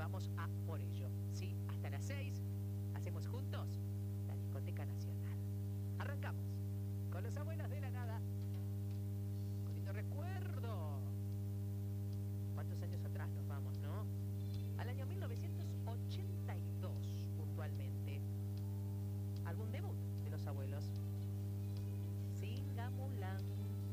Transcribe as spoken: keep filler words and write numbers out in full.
vamos a por ello. Sí, hasta las seis hacemos juntos la Discoteca Nacional. Arrancamos con los abuelos de la nada. Con lindo recuerdo. ¿Cuántos años atrás nos vamos, no?